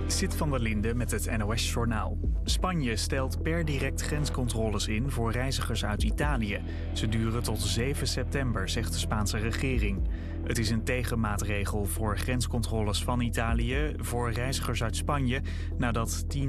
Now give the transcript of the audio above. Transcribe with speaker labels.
Speaker 1: Zit van der Linde met het NOS-journaal. Spanje stelt per direct grenscontroles in voor reizigers uit Italië. Ze duren tot 7 september, zegt de Spaanse regering. Het is een tegenmaatregel voor grenscontroles van Italië voor reizigers uit Spanje nadat 10